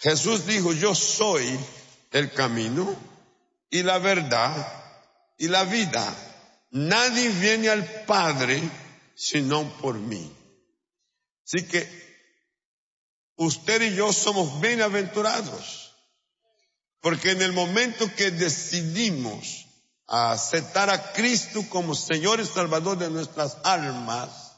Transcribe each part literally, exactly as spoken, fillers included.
Jesús dijo, yo soy el camino y la verdad y la vida. Nadie viene al Padre sino por mí. Así que usted y yo somos bienaventurados, porque en el momento que decidimos aceptar a Cristo como Señor y Salvador de nuestras almas,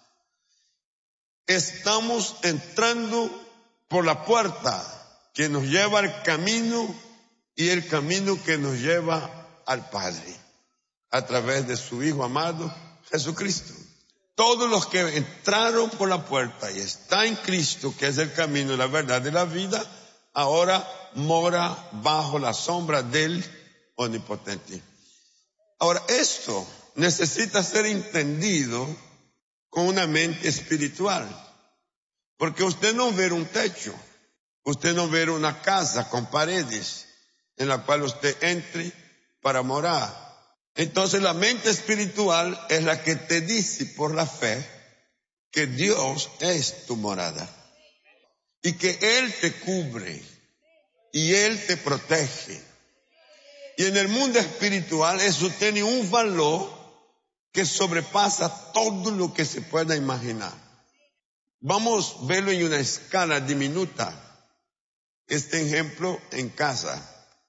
estamos entrando por la puerta que nos lleva al camino y el camino que nos lleva al Padre, a través de su Hijo amado, Jesucristo. Todos los que entraron por la puerta y están en Cristo, que es el camino, la verdad y la vida, ahora mora bajo la sombra del Omnipotente. Ahora, esto necesita ser entendido con una mente espiritual, porque usted no ve un techo, usted no ve una casa con paredes en la cual usted entre para morar. Entonces la mente espiritual es la que te dice por la fe que Dios es tu morada y que Él te cubre y Él te protege. Y en el mundo espiritual eso tiene un valor que sobrepasa todo lo que se pueda imaginar. Vamos a verlo en una escala diminuta. Este ejemplo en casa.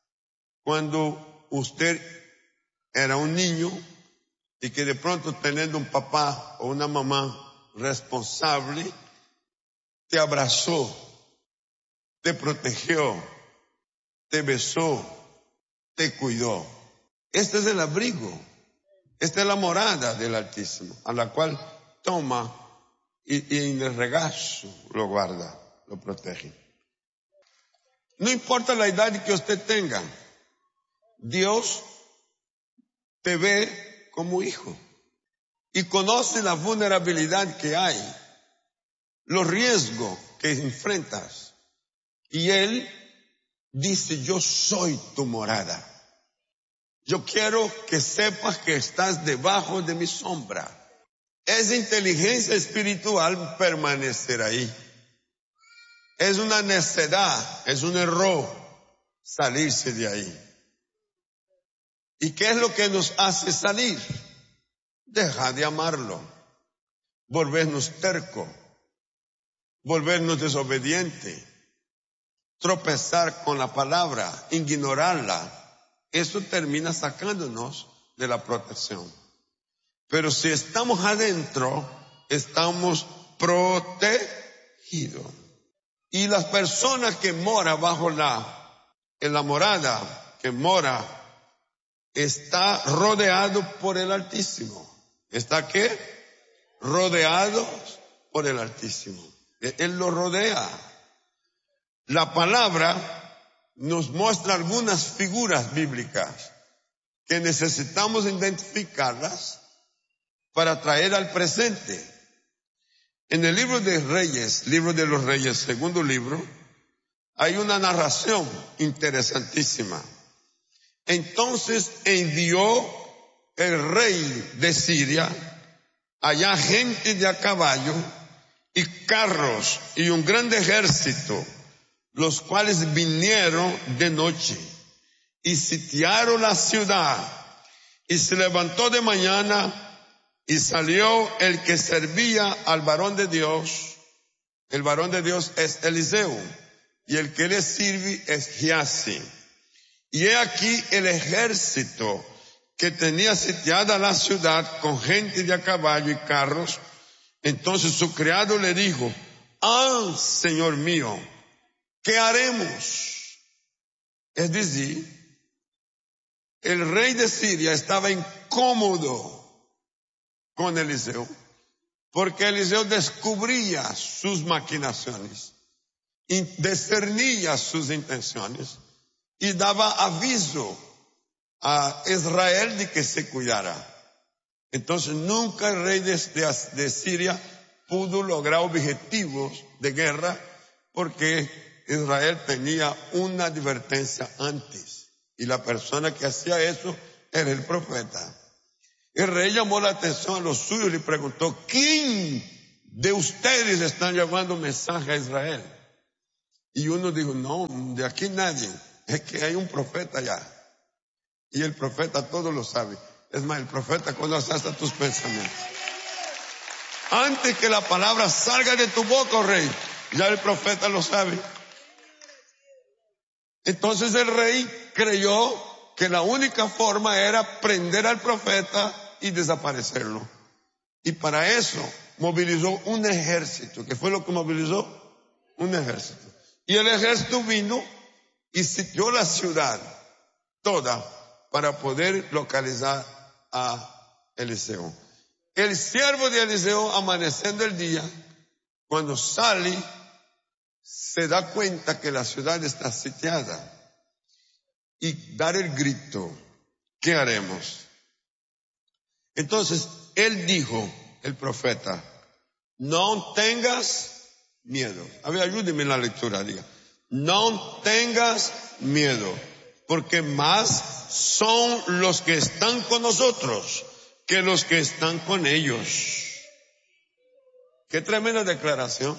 Cuando usted era un niño y que de pronto teniendo un papá o una mamá responsable, te abrazó, te protegió, te besó, te cuidó. Este es el abrigo, esta es la morada del Altísimo, a la cual toma y, y en el regazo lo guarda, lo protege. No importa la edad que usted tenga, Dios te ve como hijo y conoce la vulnerabilidad que hay, los riesgos que enfrentas. Y Él dice, yo soy tu morada. Yo quiero que sepas que estás debajo de mi sombra. Es inteligencia espiritual permanecer ahí. Es una necedad, es un error salirse de ahí. ¿Y qué es lo que nos hace salir? Dejar de amarlo, volvernos terco, volvernos desobediente, tropezar con la palabra, ignorarla. Eso termina sacándonos de la protección. Pero si estamos adentro, estamos protegidos. Y las personas que moran bajo la, en la morada, que mora, está rodeado por el Altísimo. ¿Está qué? Rodeado por el Altísimo. Él lo rodea. La palabra nos muestra algunas figuras bíblicas que necesitamos identificarlas para traer al presente. En el libro de Reyes, libro de los Reyes, segundo libro, hay una narración interesantísima. Entonces envió el rey de Siria allá gente de a caballo y carros y un grande ejército, los cuales vinieron de noche y sitiaron la ciudad. Y se levantó de mañana y salió el que servía al varón de Dios. El varón de Dios es Eliseo y el que le sirve es Giasi. Y he aquí el ejército que tenía sitiada la ciudad con gente de a caballo y carros. Entonces su criado le dijo, ah, Señor mío, ¿qué haremos? Es decir, el rey de Siria estaba incómodo con Eliseo, porque Eliseo descubría sus maquinaciones, discernía sus intenciones y daba aviso a Israel de que se cuidara. Entonces nunca el rey de, de, de Siria pudo lograr objetivos de guerra porque Israel tenía una advertencia antes y la persona que hacía eso era el profeta. El rey llamó la atención a los suyos y le preguntó, ¿quién de ustedes están llevando mensaje a Israel? Y uno dijo, no, de aquí nadie, es que hay un profeta allá. Y el profeta todo lo sabe. Es más, el profeta conoce hasta tus pensamientos. Antes que la palabra salga de tu boca, oh rey, ya el profeta lo sabe. Entonces el rey creyó que la única forma era prender al profeta y desaparecerlo. Y para eso movilizó un ejército. ¿Qué fue lo que movilizó? Un ejército. Y el ejército vino y sitió la ciudad toda para poder localizar a Eliseo. El siervo de Eliseo, amaneciendo el día, cuando sale, se da cuenta que la ciudad está sitiada y dar el grito, ¿qué haremos? Entonces, él dijo, el profeta, no tengas miedo. A ver, ayúdeme en la lectura, diga. No tengas miedo, porque más son los que están con nosotros que los que están con ellos. Qué tremenda declaración.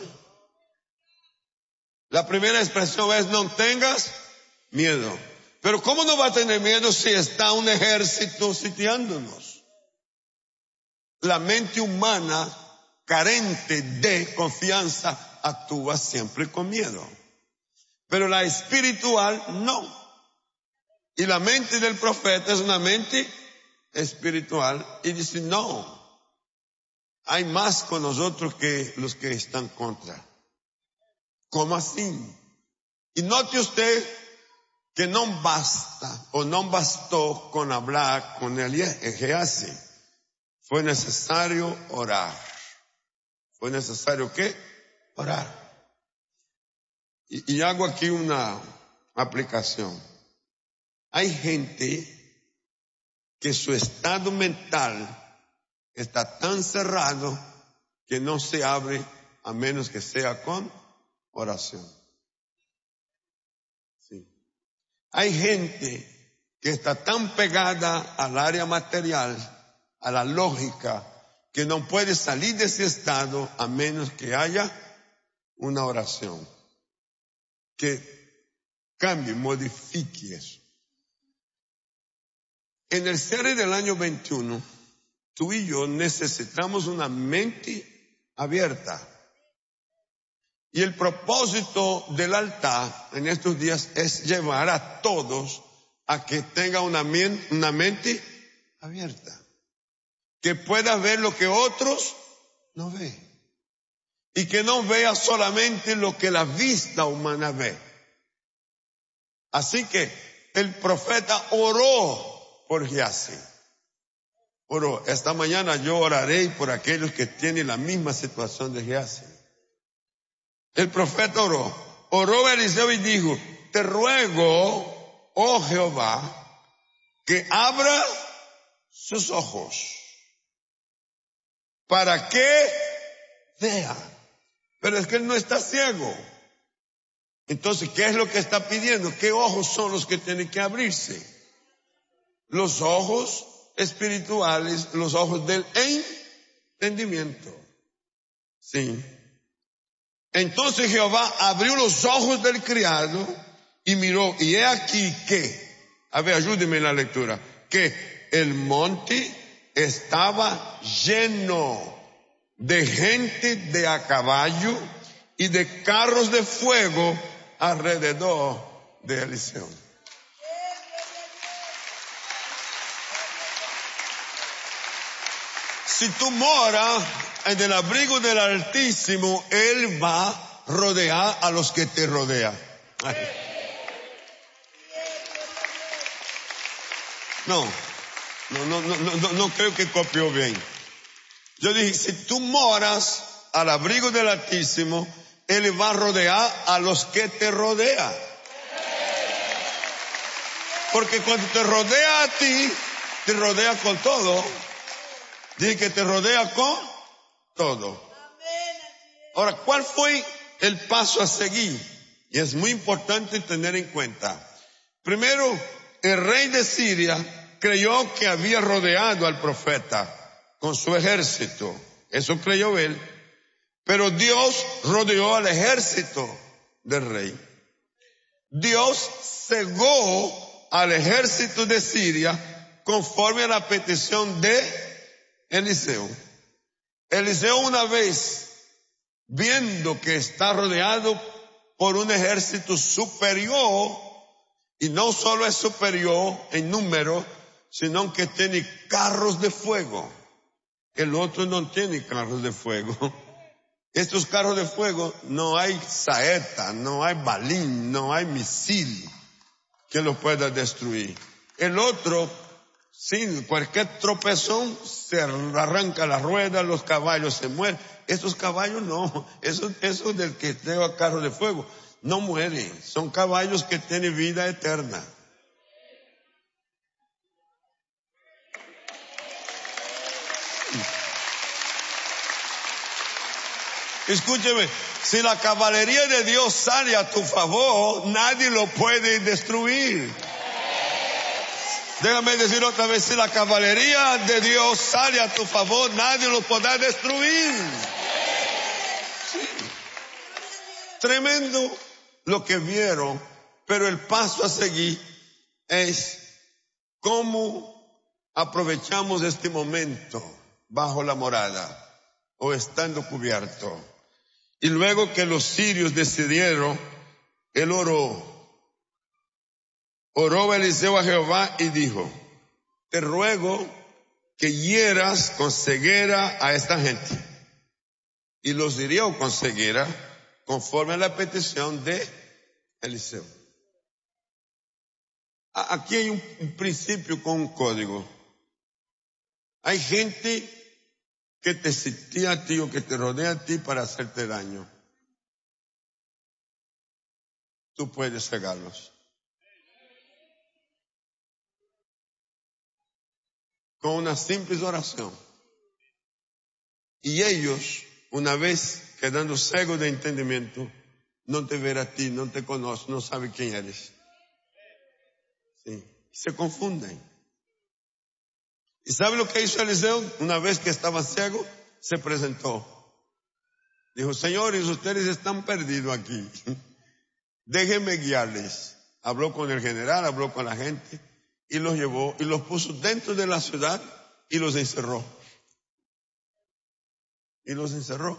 La primera expresión es no tengas miedo. Pero ¿cómo no va a tener miedo si está un ejército sitiándonos? La mente humana carente de confianza actúa siempre con miedo. Pero la espiritual no. Y la mente del profeta es una mente espiritual y dice no. Hay más con nosotros que los que están contra. ¿Cómo así? Y note usted que no basta o no bastó con hablar con Gehazi. Fue necesario orar. ¿Fue necesario qué? Orar. Y, y hago aquí una aplicación. Hay gente que su estado mental está tan cerrado que no se abre a menos que sea con oración. Sí. Hay gente que está tan pegada al área material, a la lógica, que no puede salir de ese estado a menos que haya una oración que cambie, modifique eso. En el cierre del año veintiuno, tú y yo necesitamos una mente abierta. Y el propósito del altar en estos días es llevar a todos a que tengan una, una mente abierta. Que pueda ver lo que otros no ven. Y que no vea solamente lo que la vista humana ve. Así que el profeta oró por Gehazi. Oró. Esta mañana yo oraré por aquellos que tienen la misma situación de Gehazi. El profeta oró. Oró a Eliseo y dijo, te ruego, oh Jehová, que abra sus ojos para que vea. Pero es que él no está ciego. Entonces, ¿qué es lo que está pidiendo? ¿Qué ojos son los que tienen que abrirse? Los ojos espirituales, los ojos del entendimiento. Sí. Entonces Jehová abrió los ojos del criado y miró, y he aquí que, a ver, ayúdeme en la lectura, que el monte estaba lleno de gente de a caballo y de carros de fuego alrededor de Eliseo. Si tú moras en el abrigo del Altísimo, Él va a rodear a los que te rodean. Ay. No, no, no, no, no, no creo que copió bien. Yo dije, si tú moras al abrigo del Altísimo, Él va a rodear a los que te rodean. Porque cuando te rodea a ti, te rodea con todo. Dije que te rodea con todo. Ahora, ¿cuál fue el paso a seguir? Y es muy importante tener en cuenta. Primero, el rey de Siria creyó que había rodeado al profeta con su ejército. Eso creyó él. Pero Dios rodeó al ejército del rey. Dios cegó al ejército de Siria conforme a la petición de Eliseo. Eliseo, una vez viendo que está rodeado por un ejército superior, y no solo es superior en número, sino que tiene carros de fuego. El otro no tiene carros de fuego. Estos carros de fuego no hay saeta, no hay balín, no hay misil que lo pueda destruir. El otro, sin cualquier tropezón, se arranca la rueda, los caballos se mueren. Estos caballos no, esos, esos del que lleva carro de fuego no mueren, son caballos que tienen vida eterna. Escúcheme, si la caballería de Dios sale a tu favor, nadie lo puede destruir. Déjame decir otra vez, si la caballería de Dios sale a tu favor, nadie lo podrá destruir. Sí. Tremendo lo que vieron, pero el paso a seguir es cómo aprovechamos este momento bajo la morada o estando cubierto. Y luego que los sirios decidieron, él oró. Oró Eliseo a Jehová y dijo, te ruego que hieras con ceguera a esta gente. Y los hirió con ceguera conforme a la petición de Eliseo. Aquí hay un, un principio con un código. Hay gente que te sitía a ti o que te rodea a ti para hacerte daño. Tú puedes cegarlos. Con una simple oración. Y ellos, una vez quedando ciegos de entendimiento, no te ven a ti, no te conocen, no saben quién eres. Sí. Se confunden. ¿Y sabe lo que hizo Eliseo? Una vez que estaba ciego, se presentó. Dijo, señores, ustedes están perdidos aquí. Déjenme guiarles. Habló con el general, habló con la gente y los llevó y los puso dentro de la ciudad y los encerró. Y los encerró.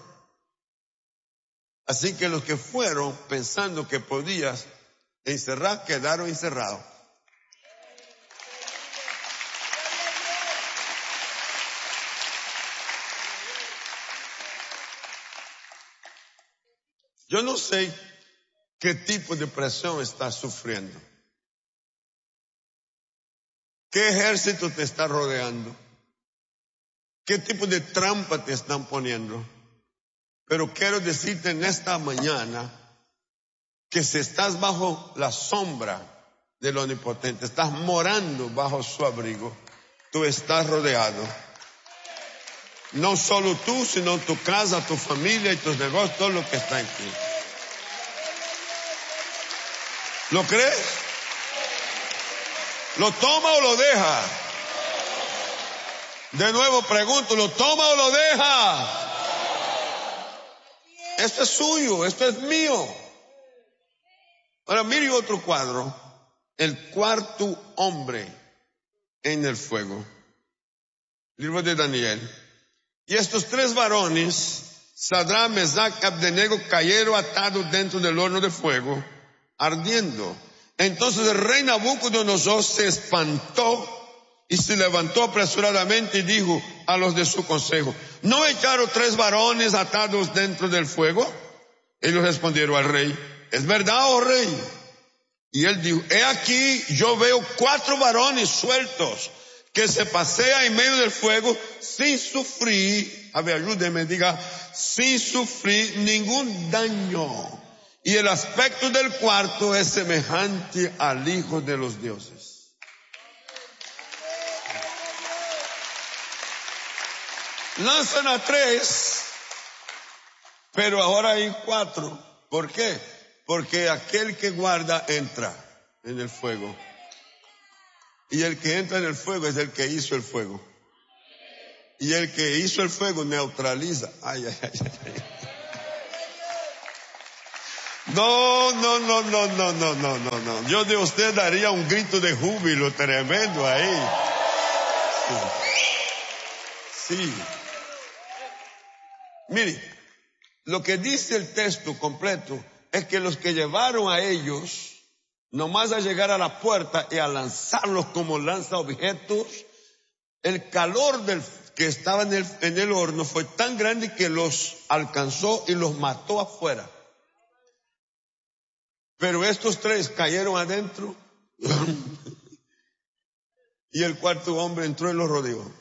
Así que los que fueron pensando que podías encerrar, quedaron encerrados. Yo no sé qué tipo de presión estás sufriendo. ¿Qué ejército te está rodeando? ¿Qué tipo de trampa te están poniendo? Pero quiero decirte en esta mañana que si estás bajo la sombra del Omnipotente, estás morando bajo su abrigo, tú estás rodeado. No solo tú, sino tu casa, tu familia y tus negocios, todo lo que está aquí. ¿Lo crees? ¿Lo toma o lo deja? De nuevo pregunto, ¿lo toma o lo deja? Esto es suyo, esto es mío. Ahora mire otro cuadro. El cuarto hombre en el fuego. Libro de Daniel. Y estos tres varones, Sadrach, Mesach, Abednego, cayeron atados dentro del horno de fuego, ardiendo. Entonces el rey Nabucodonosor se espantó y se levantó apresuradamente y dijo a los de su consejo, ¿no echaron tres varones atados dentro del fuego? Ellos respondieron al rey, ¿es verdad, oh rey? Y él dijo, he aquí, yo veo cuatro varones sueltos que se pasean en medio del fuego sin sufrir, a ver, ayúdeme, diga, sin sufrir ningún daño. Y el aspecto del cuarto es semejante al Hijo de los dioses. Lanzan a tres, pero ahora hay cuatro. ¿Por qué? Porque aquel que guarda entra en el fuego. Y el que entra en el fuego es el que hizo el fuego. Y el que hizo el fuego neutraliza. Ay, ay, ay, ay. No, no, no, no, no, no, no, no, no. Yo de usted daría un grito de júbilo tremendo ahí. Sí. Sí. Mire, lo que dice el texto completo es que los que llevaron a ellos, nomás a llegar a la puerta y a lanzarlos como lanza objetos, el calor del que estaba en el, en el horno fue tan grande que los alcanzó y los mató afuera. Pero estos tres cayeron adentro y el cuarto hombre entró y los rodeó.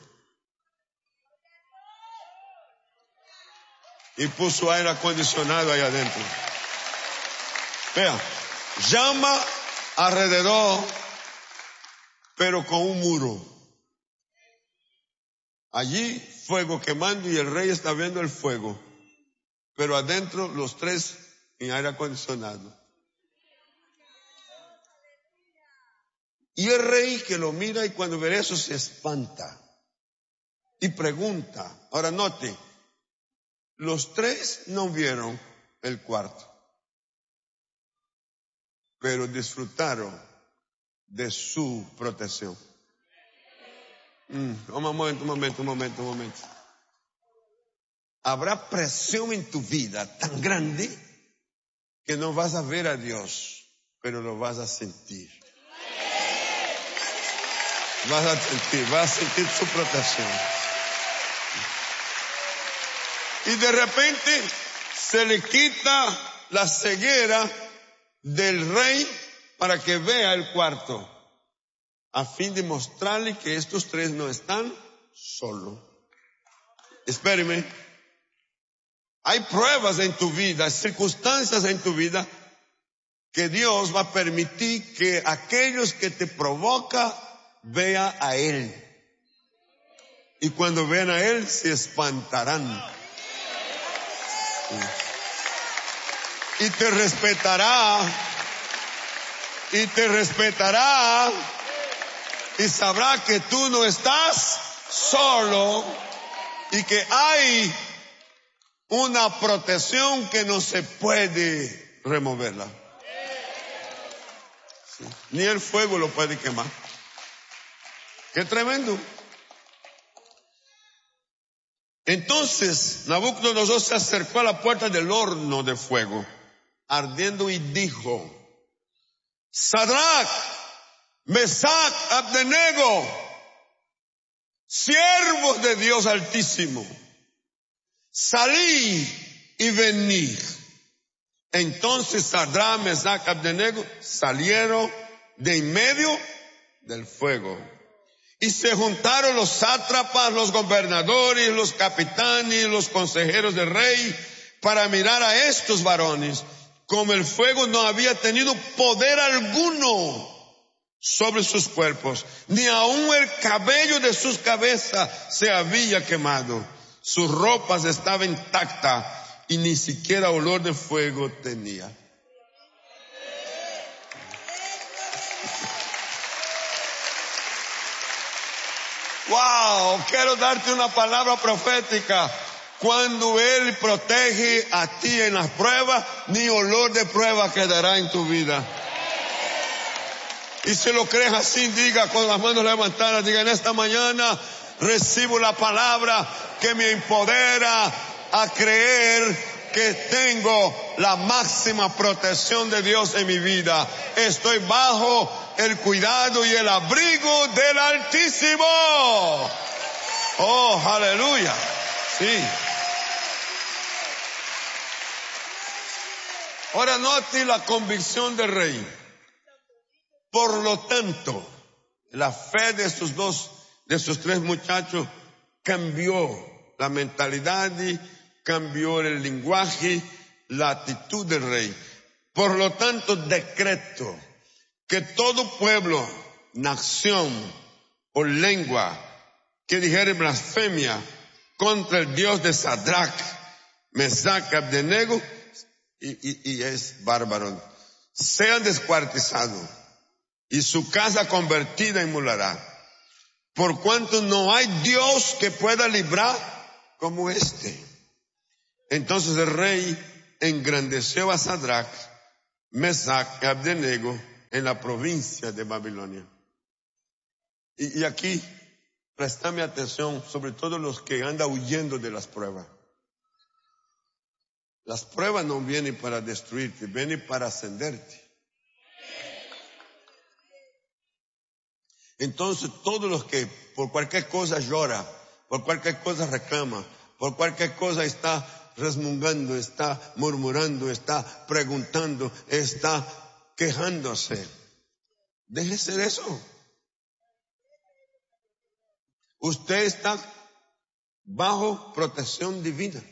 Y puso aire acondicionado ahí adentro. Vea, llama alrededor, pero con un muro. Allí fuego quemando y el rey está viendo el fuego, pero adentro los tres en aire acondicionado. Y el rey que lo mira y cuando ve eso se espanta y pregunta. Ahora note, los tres no vieron el cuarto, pero disfrutaron de su protección. Mm, un momento, un momento, un momento, un momento. Habrá presión en tu vida tan grande que no vas a ver a Dios, pero lo vas a sentir. Vas a sentir, vas a sentir su protección. Y de repente se le quita la ceguera del rey para que vea el cuarto, a fin de mostrarle que estos tres no están solos. Espéreme. Hay pruebas en tu vida, circunstancias en tu vida que Dios va a permitir que aquellos que te provocan vean a Él. Y cuando vean a Él se espantarán. Y te respetará. Y te respetará. Y sabrá que tú no estás solo. Y que hay una protección que no se puede removerla. Sí. Ni el fuego lo puede quemar. ¡Qué tremendo! Entonces Nabucodonosor se acercó a la puerta del horno de fuego, ardiendo, y dijo: Sadrach, Mesach, Abednego, siervos de Dios Altísimo, salid y venid. Entonces Sadrach, Mesach, Abednego salieron de en medio del fuego. Y se juntaron los sátrapas, los gobernadores, los capitanes, los consejeros del rey para mirar a estos varones, como el fuego no había tenido poder alguno sobre sus cuerpos, ni aun el cabello de sus cabezas se había quemado. Sus ropas estaban intactas y ni siquiera olor de fuego tenía. Wow, quiero darte una palabra profética. Cuando Él protege a ti en las pruebas, ni olor de prueba quedará en tu vida. Y si lo crees así, diga con las manos levantadas, diga: en esta mañana recibo la palabra que me empodera a creer que tengo la máxima protección de Dios en mi vida. Estoy bajo el cuidado y el abrigo del Altísimo. Oh, aleluya. Sí. Ahora note la convicción del rey. Por lo tanto, la fe de estos dos, de estos tres muchachos cambió la mentalidad y cambió el lenguaje, la actitud del rey. Por lo tanto, decreto que todo pueblo, nación o lengua que dijere blasfemia contra el Dios de Sadrach, Mesach, Abednego, y, y, y es bárbaro, sean descuartizados y su casa convertida en muladar, por cuanto no hay Dios que pueda librar como este. Entonces el rey engrandeció a Sadrach, Mesac y Abednego en la provincia de Babilonia. Y, y aquí, préstame atención, sobre todo los que andan huyendo de las pruebas. Las pruebas no vienen para destruirte, vienen para ascenderte. Entonces, todos los que por cualquier cosa llora, por cualquier cosa reclama, por cualquier cosa está resmungando, está murmurando, está preguntando, está quejándose. Déjese de eso. Usted está bajo protección divina.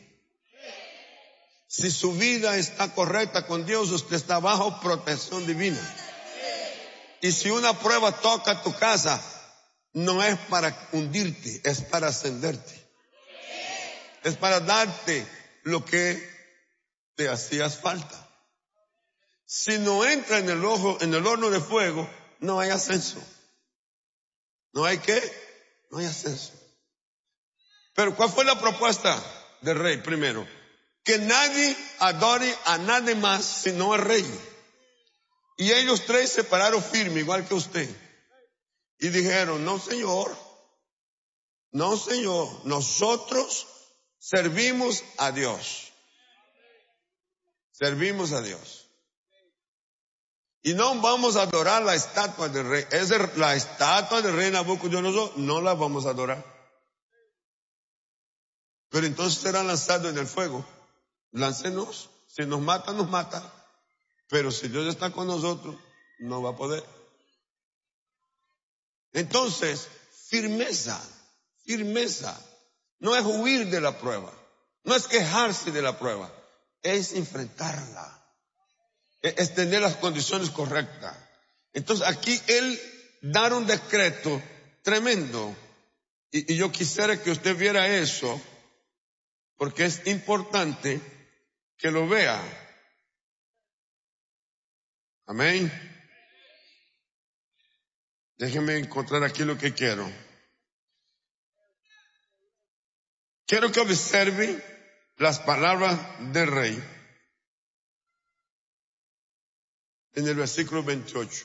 Si su vida está correcta con Dios, usted está bajo protección divina. Y si una prueba toca tu casa, no es para hundirte, es para ascenderte. Es para darte lo que te hacías falta. Si no entra en el ojo, en el horno de fuego, no hay ascenso. ¿No hay qué? No hay ascenso. Pero ¿cuál fue la propuesta del rey primero? Que nadie adore a nadie más sino al rey. Y ellos tres se pararon firme, igual que usted. Y dijeron, no señor, no señor, nosotros servimos a Dios. Servimos a Dios. Y no vamos a adorar la estatua del rey. Es la estatua del rey Nabucodonosor, no la vamos a adorar. Pero entonces serán lanzados en el fuego. Láncenos, si nos mata, nos mata. Pero si Dios está con nosotros, no va a poder. Entonces, firmeza, firmeza. No es huir de la prueba. No es quejarse de la prueba. Es enfrentarla. Es tener las condiciones correctas. Entonces, aquí él da un decreto tremendo. Y, y yo quisiera que usted viera eso, porque es importante que lo vea. Amén. Déjenme encontrar aquí lo que quiero. Quiero que observe las palabras del rey en el versículo veintiocho.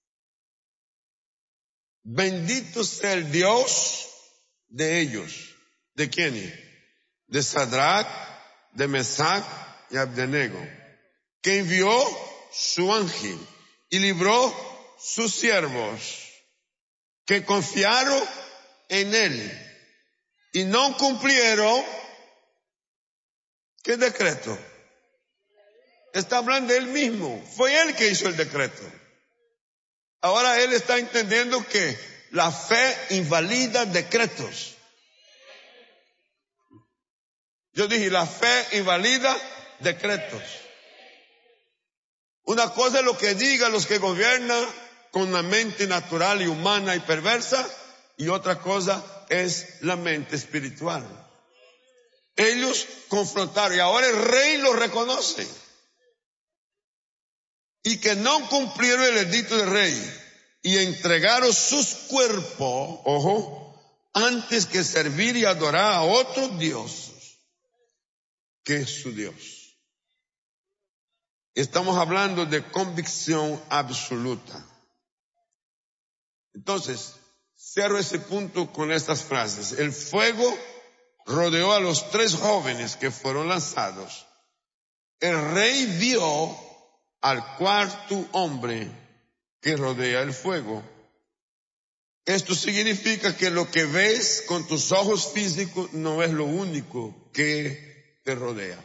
Bendito sea el Dios de ellos. ¿De quién? De Sadrach, de Mesac y Abednego, que envió su ángel y libró sus siervos que confiaron en él y no cumplieron. ¿Qué decreto? Está hablando de él mismo. Fue él que hizo el decreto. Ahora él está entendiendo que la fe invalida decretos. Yo dije, la fe invalida decretos. Una cosa es lo que digan los que gobiernan con una mente natural y humana y perversa, y otra cosa es la mente espiritual. Ellos confrontaron, y ahora el rey lo reconoce. Y que no cumplieron el edicto del rey, y entregaron sus cuerpos, ojo, antes que servir y adorar a otros dioses, que es su Dios. Estamos hablando de convicción absoluta. Entonces, cierro ese punto con estas frases. El fuego rodeó a los tres jóvenes que fueron lanzados. El rey vio al cuarto hombre que rodea el fuego. Esto significa que lo que ves con tus ojos físicos no es lo único que te rodea.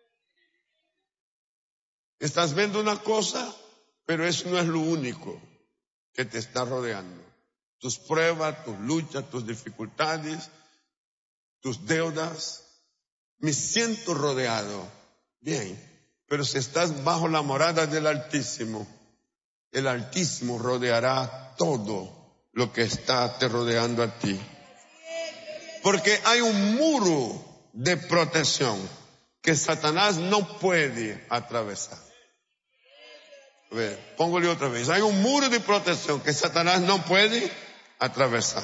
Estás viendo una cosa, pero eso no es lo único que te está rodeando. Tus pruebas, tus luchas, tus dificultades, tus deudas. Me siento rodeado. Bien, pero si estás bajo la morada del Altísimo, el Altísimo rodeará todo lo que está te rodeando a ti. Porque hay un muro de protección que Satanás no puede atravesar. A ver, póngale otra vez. Hay un muro de protección que Satanás no puede atravesar.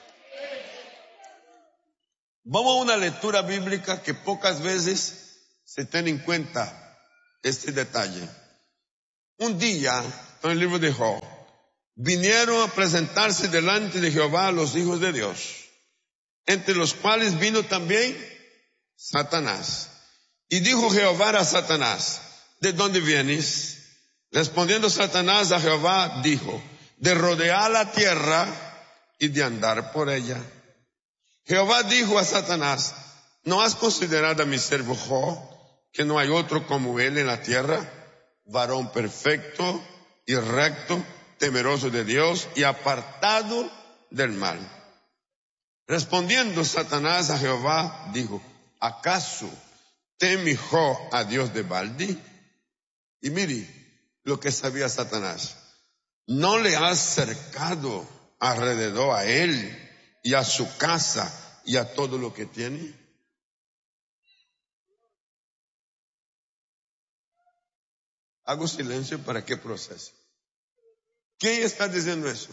Vamos a una lectura bíblica que pocas veces se tiene en cuenta este detalle. Un día, en el libro de Job, vinieron a presentarse delante de Jehová los hijos de Dios, entre los cuales vino también Satanás. Y dijo Jehová a Satanás, ¿de dónde vienes? Respondiendo Satanás a Jehová, dijo, de rodear la tierra y de andar por ella. Jehová dijo a Satanás, ¿no has considerado a mi siervo Job, que no hay otro como él en la tierra, varón perfecto y recto, temeroso de Dios y apartado del mal? Respondiendo Satanás a Jehová, dijo, ¿acaso teme Job a Dios de balde? Y mire lo que sabía Satanás. ¿No le has cercado alrededor a él y a su casa y a todo lo que tiene? Hago silencio para que procese. ¿Quién está diciendo eso?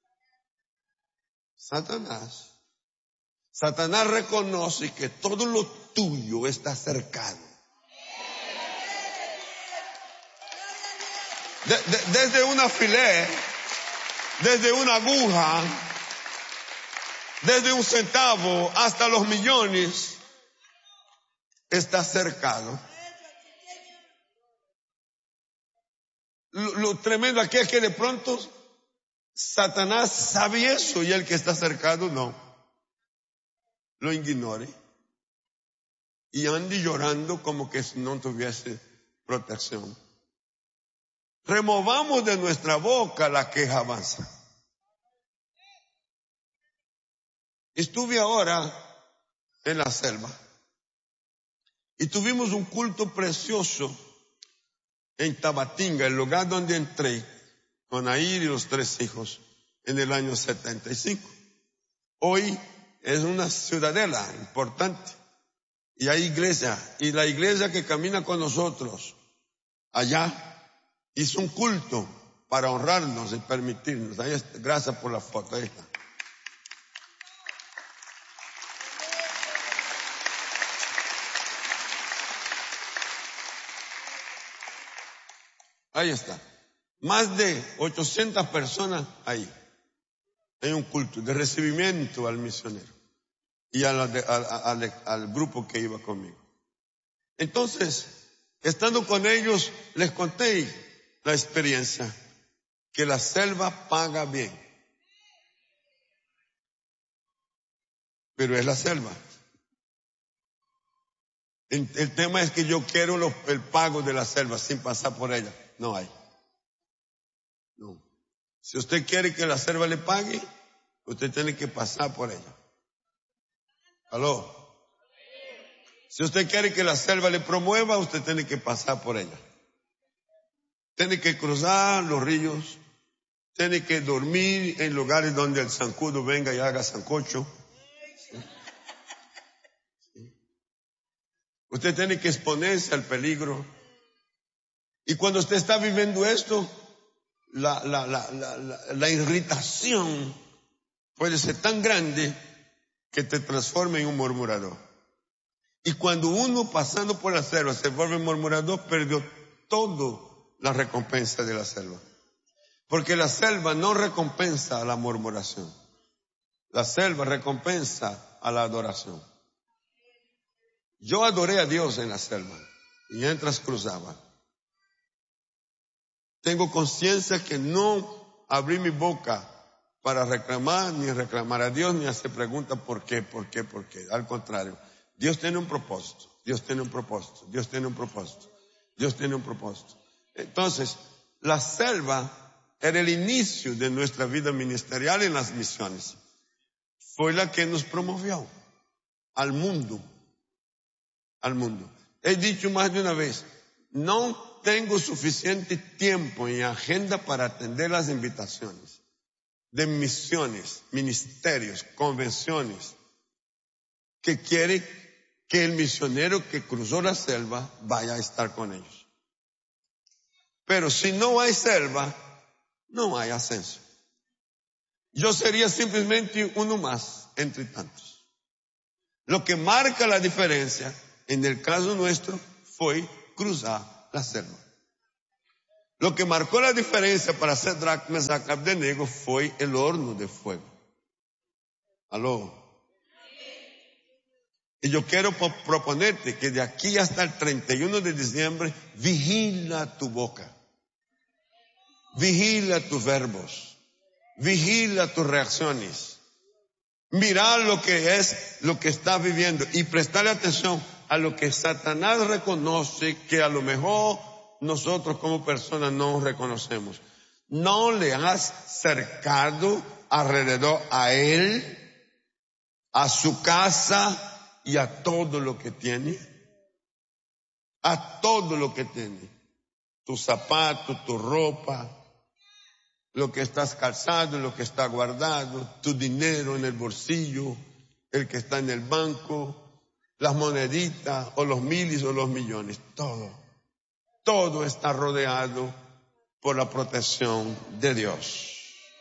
Satanás. Satanás reconoce que todo lo tuyo está cercado. De, de, desde un alfiler, desde una aguja, desde un centavo hasta los millones, está cercado. Lo, lo tremendo aquí es que de pronto Satanás sabe eso y el que está cercado no. Lo ignore y ande llorando como que si no tuviese protección. Removamos de nuestra boca la queja avanza. Estuve ahora en la selva y tuvimos un culto precioso en Tabatinga, el lugar donde entré con Air y los tres hijos en el año setenta y cinco. Hoy es una ciudadela importante y hay iglesia, y la iglesia que camina con nosotros allá hizo un culto para honrarnos y permitirnos. Ahí está. Gracias por la foto. Ahí está. Ahí está. Más de ochocientas personas ahí. En un culto de recibimiento al misionero y a la de, al, al, al grupo que iba conmigo. Entonces, estando con ellos, les conté la experiencia, que la selva paga bien. Pero es la selva. El, el tema es que yo quiero los, el pago de la selva sin pasar por ella. No hay. No. Si usted quiere que la selva le pague, usted tiene que pasar por ella. ¿Aló? Si usted quiere que la selva le promueva, usted tiene que pasar por ella. Tiene que cruzar los ríos, tiene que dormir en lugares donde el zancudo venga y haga sancocho. ¿Sí? ¿Sí? Usted tiene que exponerse al peligro. Y cuando usted está viviendo esto, la, la, la, la, la, la irritación puede ser tan grande que te transforma en un murmurador. Y cuando uno pasando por la selva se vuelve murmurador, perdió todo la recompensa de la selva. Porque la selva no recompensa a la murmuración. La selva recompensa a la adoración. Yo adoré a Dios en la selva y mientras cruzaba. Tengo conciencia que no abrí mi boca para reclamar, ni reclamar a Dios, ni hacer preguntas por qué, por qué, por qué. Al contrario, Dios tiene un propósito, Dios tiene un propósito, Dios tiene un propósito, Dios tiene un propósito. Entonces, la selva era el inicio de nuestra vida ministerial en las misiones. Fue la que nos promovió al mundo, al mundo. He dicho más de una vez, no tengo suficiente tiempo en agenda para atender las invitaciones de misiones, ministerios, convenciones, que quiere que el misionero que cruzó la selva vaya a estar con ellos. Pero si no hay selva, no hay ascenso. Yo sería simplemente uno más entre tantos. Lo que marca la diferencia, en el caso nuestro, fue cruzar la selva. Lo que marcó la diferencia para Sadrach, Mesach y Abednego fue el horno de fuego. Aló. Y yo quiero proponerte que de aquí hasta el treinta y uno de diciembre, vigila tu boca. Vigila tus verbos. Vigila tus reacciones. Mira lo que es, lo que estás viviendo y prestarle atención a lo que Satanás reconoce que a lo mejor nosotros como personas no reconocemos. ¿No le has cercado alrededor a él, a su casa y a todo lo que tiene? A todo lo que tiene. Tus zapatos, tu ropa, lo que estás calzado, lo que está guardado, tu dinero en el bolsillo, el que está en el banco, las moneditas o los miles o los millones, todo. Todo está rodeado por la protección de Dios.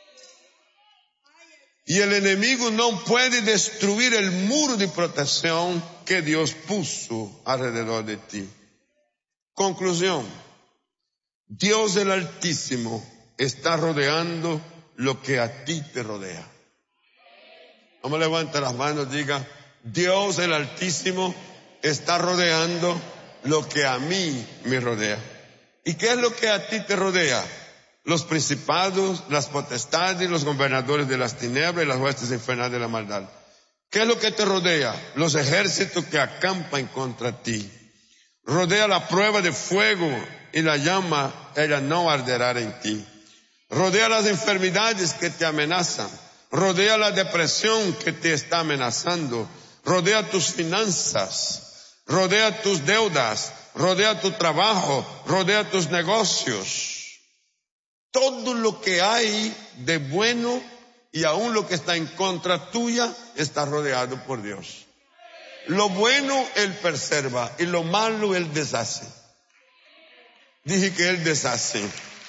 Y el enemigo no puede destruir el muro de protección que Dios puso alrededor de ti. Conclusión. Dios el Altísimo está rodeando lo que a ti te rodea. Vamos a levantar las manos, diga, Dios el Altísimo está rodeando lo que a mí me rodea. ¿Y qué es lo que a ti te rodea? Los principados, las potestades, los gobernadores de las tinieblas y las huestes infernales de la maldad. ¿Qué es lo que te rodea? Los ejércitos que acampan contra ti. Rodea la prueba de fuego y la llama, ella no arderá en ti. Rodea las enfermedades que te amenazan. Rodea la depresión que te está amenazando. Rodea tus finanzas. Rodea tus deudas. Rodea tu trabajo. Rodea tus negocios. Todo lo que hay de bueno y aún lo que está en contra tuya está rodeado por Dios. Lo bueno Él preserva y lo malo Él deshace. Dije que Él deshace.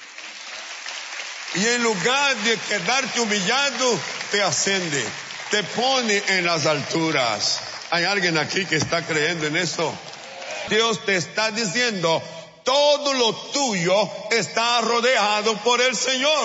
Y en lugar de quedarte humillado, te asciende, te pone en las alturas. ¿Hay alguien aquí que está creyendo en eso? Dios te está diciendo, todo lo tuyo está rodeado por el Señor.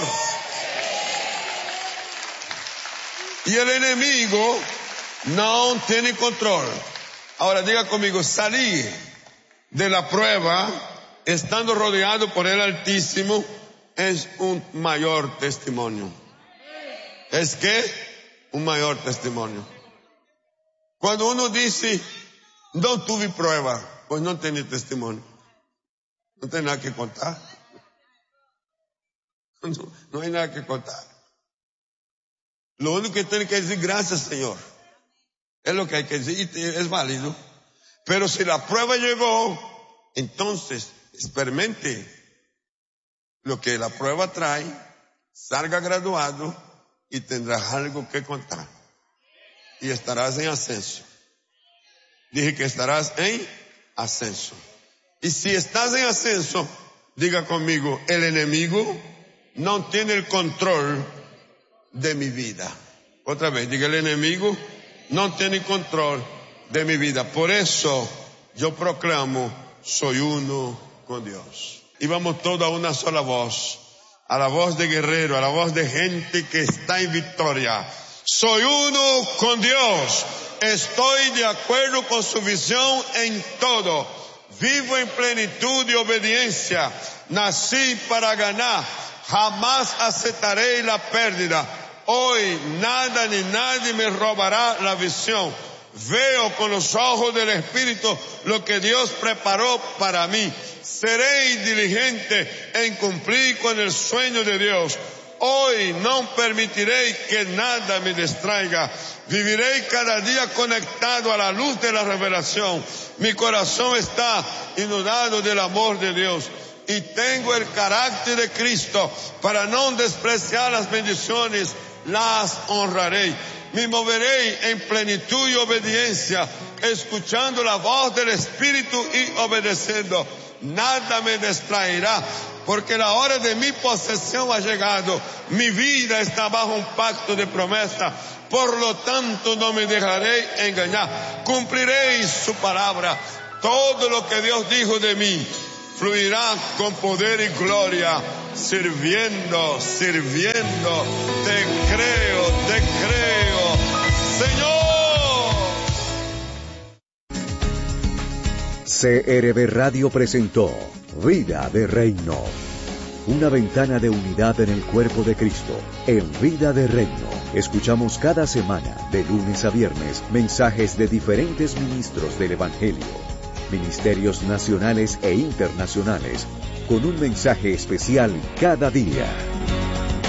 Y el enemigo no tiene control. Ahora diga conmigo, salir de la prueba estando rodeado por el Altísimo es un mayor testimonio. ¿Es qué? Un mayor testimonio. Cuando uno dice, no tuve prueba, pues no tiene testimonio. No tiene nada que contar. No, no hay nada que contar. Lo único que tiene que decir, gracias Señor. Es lo que hay que decir y es válido. Pero si la prueba llegó, entonces experimente lo que la prueba trae, salga graduado y tendrás algo que contar. Y estarás en ascenso. Dije que estarás en ascenso. Y si estás en ascenso, diga conmigo, el enemigo no tiene el control de mi vida. Otra vez, diga, el enemigo no tiene control de mi vida. Por eso yo proclamo, soy uno con Dios. Y vamos todos a una sola voz, a la voz de guerrero, a la voz de gente que está en victoria. Soy uno con Dios. Estoy de acuerdo con su visión en todo. Vivo en plenitud y obediencia. Nací para ganar. Jamás aceptaré la pérdida. Hoy nada ni nadie me robará la visión. Veo con los ojos del Espíritu lo que Dios preparó para mí. Seré diligente en cumplir con el sueño de Dios. Hoy no permitiré que nada me distraiga. Viviré cada día conectado a la luz de la revelación. Mi corazón está inundado del amor de Dios. Y tengo el carácter de Cristo para no despreciar las bendiciones. Las honraré. Me moveré en plenitud y obediencia, escuchando la voz del Espíritu y obedeciendo. Nada me distraerá, porque la hora de mi posesión ha llegado. Mi vida está bajo un pacto de promesa. Por lo tanto, no me dejaré engañar. Cumpliré su palabra. Todo lo que Dios dijo de mí, fluirás con poder y gloria, sirviendo, sirviendo. Te creo, te creo, Señor. C R V Radio presentó Vida de Reino, una ventana de unidad en el cuerpo de Cristo. En Vida de Reino, escuchamos cada semana, de lunes a viernes, mensajes de diferentes ministros del Evangelio, ministerios nacionales e internacionales, con un mensaje especial cada día.